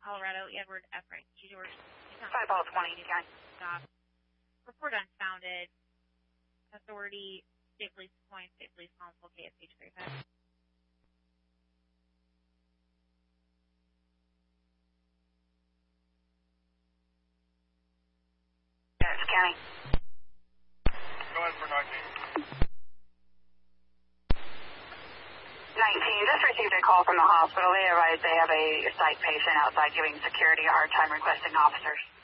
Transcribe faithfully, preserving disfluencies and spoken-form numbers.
Colorado, Edward Everett, George. five ball twenty, County. Stop. Report unfounded. Authority, State Police Point, State Police Constable, K S H thirty-five. Yes, County. Go ahead for nineteen. nineteen, just received a call from the hospital. They arrived. They have a psych patient outside giving security a hard time requesting officers.